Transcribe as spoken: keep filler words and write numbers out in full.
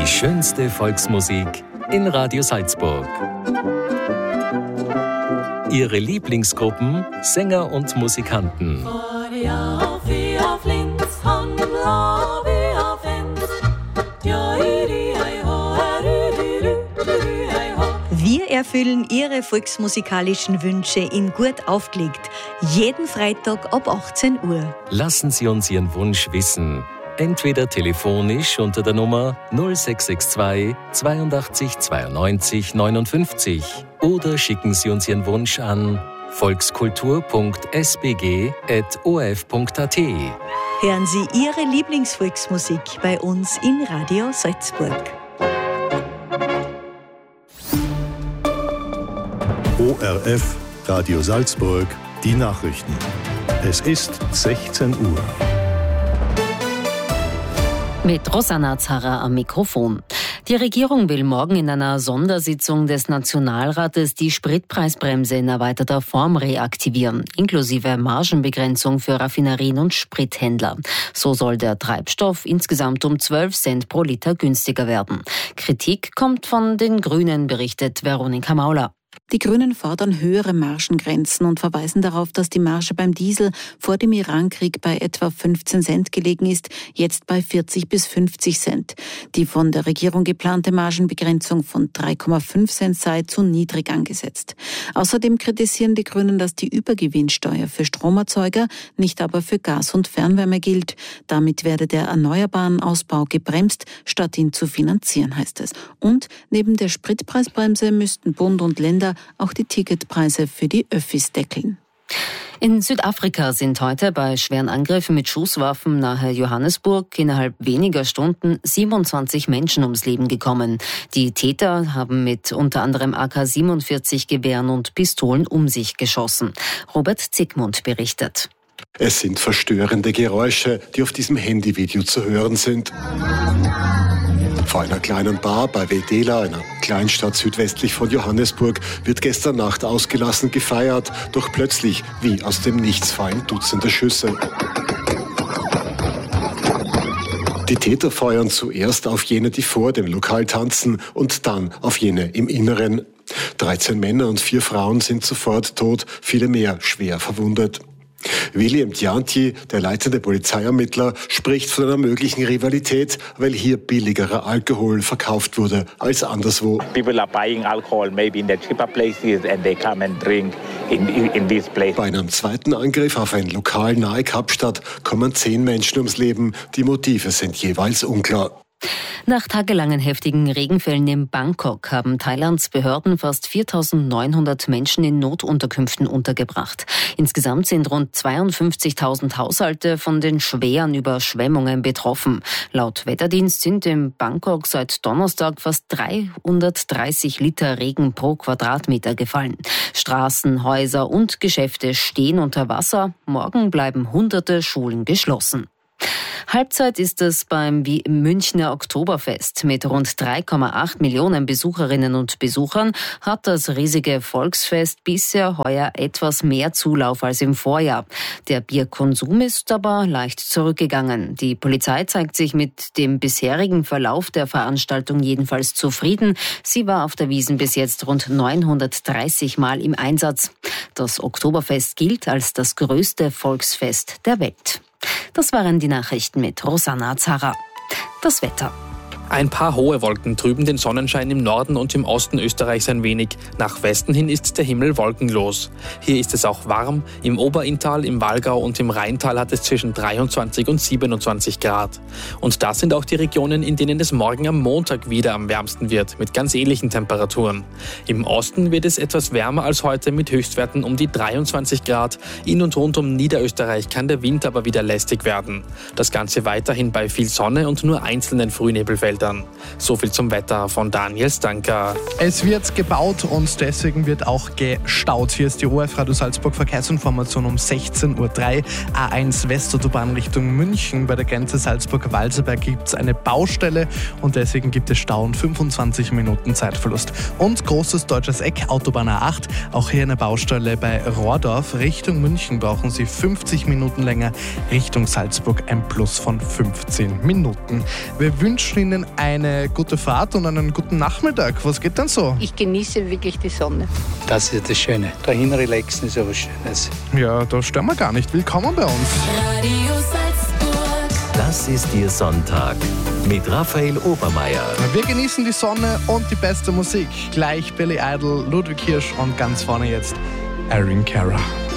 Die schönste Volksmusik in Radio Salzburg. Ihre Lieblingsgruppen, Sänger und Musikanten. Wir erfüllen Ihre volksmusikalischen Wünsche in gut aufgelegt. Jeden Freitag ab achtzehn Uhr. Lassen Sie uns Ihren Wunsch wissen. Entweder telefonisch unter der Nummer null sechs sechs zwei zweiundachtzig zweiundneunzig neunundfünfzig oder schicken Sie uns Ihren Wunsch an volkskultur punkt s b g at o f punkt a t. Hören Sie Ihre Lieblingsvolksmusik bei uns in Radio Salzburg. O R F, Radio Salzburg, die Nachrichten. Es ist sechzehn Uhr. Mit Rosanna Zarra am Mikrofon. Die Regierung will morgen in einer Sondersitzung des Nationalrates die Spritpreisbremse in erweiterter Form reaktivieren, inklusive Margenbegrenzung für Raffinerien und Sprithändler. So soll der Treibstoff insgesamt um zwölf Cent pro Liter günstiger werden. Kritik kommt von den Grünen, berichtet Veronika Mauler. Die Grünen fordern höhere Margengrenzen und verweisen darauf, dass die Marge beim Diesel vor dem Irankrieg bei etwa fünfzehn Cent gelegen ist, jetzt bei vierzig bis fünfzig Cent. Die von der Regierung geplante Margenbegrenzung von drei Komma fünf Cent sei zu niedrig angesetzt. Außerdem kritisieren die Grünen, dass die Übergewinnsteuer für Stromerzeuger, nicht aber für Gas und Fernwärme gilt. Damit werde der erneuerbaren Ausbau gebremst, statt ihn zu finanzieren, heißt es. Und neben der Spritpreisbremse müssten Bund und Länder auch die Ticketpreise für die Öffis deckeln. In Südafrika sind heute bei schweren Angriffen mit Schusswaffen nahe Johannesburg innerhalb weniger Stunden siebenundzwanzig Menschen ums Leben gekommen. Die Täter haben mit unter anderem A K siebenundvierzig Gewehren und Pistolen um sich geschossen. Robert Zickmund berichtet. Es sind verstörende Geräusche, die auf diesem Handyvideo zu hören sind. Vor einer kleinen Bar bei Wedela, einer Kleinstadt südwestlich von Johannesburg, wird gestern Nacht ausgelassen gefeiert, doch plötzlich, wie aus dem Nichts, fallen Dutzende Schüsse. Die Täter feuern zuerst auf jene, die vor dem Lokal tanzen, und dann auf jene im Inneren. dreizehn Männer und vier Frauen sind sofort tot, viele mehr schwer verwundet. William Djantji, der leitende Polizeiermittler, spricht von einer möglichen Rivalität, weil hier billigerer Alkohol verkauft wurde als anderswo. People are buying alcohol maybe in the cheaper places and they come and drink in, in this place. Bei einem zweiten Angriff auf ein Lokal nahe Kapstadt kommen zehn Menschen ums Leben. Die Motive sind jeweils unklar. Nach tagelangen heftigen Regenfällen in Bangkok haben Thailands Behörden fast viertausendneunhundert Menschen in Notunterkünften untergebracht. Insgesamt sind rund zweiundfünfzigtausend Haushalte von den schweren Überschwemmungen betroffen. Laut Wetterdienst sind in Bangkok seit Donnerstag fast dreihundertdreißig Liter Regen pro Quadratmeter gefallen. Straßen, Häuser und Geschäfte stehen unter Wasser. Morgen bleiben hunderte Schulen geschlossen. Halbzeit ist es beim Münchner Oktoberfest. Mit rund drei Komma acht Millionen Besucherinnen und Besuchern hat das riesige Volksfest bisher heuer etwas mehr Zulauf als im Vorjahr. Der Bierkonsum ist aber leicht zurückgegangen. Die Polizei zeigt sich mit dem bisherigen Verlauf der Veranstaltung jedenfalls zufrieden. Sie war auf der Wiesn bis jetzt rund neunhundertdreißig Mal im Einsatz. Das Oktoberfest gilt als das größte Volksfest der Welt. Das waren die Nachrichten mit Rosanna Zarra. Das Wetter. Ein paar hohe Wolken trüben den Sonnenschein im Norden und im Osten Österreichs ein wenig. Nach Westen hin ist der Himmel wolkenlos. Hier ist es auch warm. Im Oberinntal, im Walgau und im Rheintal hat es zwischen dreiundzwanzig und siebenundzwanzig Grad. Und das sind auch die Regionen, in denen es morgen am Montag wieder am wärmsten wird, mit ganz ähnlichen Temperaturen. Im Osten wird es etwas wärmer als heute mit Höchstwerten um die dreiundzwanzig Grad. In und rund um Niederösterreich kann der Wind aber wieder lästig werden. Das Ganze weiterhin bei viel Sonne und nur einzelnen Frühnebelfeldern. So viel zum Wetter von Daniel Stanka. Es wird gebaut und deswegen wird auch gestaut. Hier ist die O R F Radio Salzburg Verkehrsinformation um sechzehn Uhr drei. A eins Westautobahn Richtung München. Bei der Grenze Salzburg-Walserberg gibt es eine Baustelle und deswegen gibt es Stau und fünfundzwanzig Minuten Zeitverlust. Und großes deutsches Eck, Autobahn A acht. Auch hier eine Baustelle bei Rohrdorf. Richtung München brauchen Sie fünfzig Minuten länger. Richtung Salzburg ein Plus von fünfzehn Minuten. Wir wünschen Ihnen eine gute Fahrt und einen guten Nachmittag. Was geht denn so? Ich genieße wirklich die Sonne. Das ist das Schöne. Dahin relaxen ist ja was Schönes. Ja, da stören wir gar nicht. Willkommen bei uns. Radio Salzburg. Das ist Ihr Sonntag mit Raphael Obermeier. Wir genießen die Sonne und die beste Musik. Gleich Billy Idol, Ludwig Hirsch und ganz vorne jetzt Erin Cara.